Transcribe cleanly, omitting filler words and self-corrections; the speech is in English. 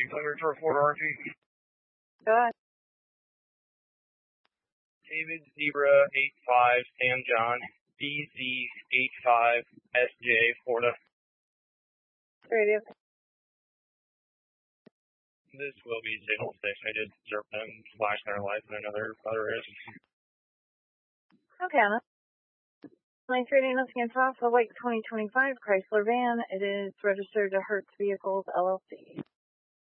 cleared for Fort RG. Go ahead. David Zebra 85 Sam John BZ 85 SJ Florida. Radio. This will be signal 6. I did observe them flash their lights in other areas. Okay, Anna. 938 nothing in Alpha, Lake 2025 Chrysler van. It is registered to Hertz Vehicles LLC.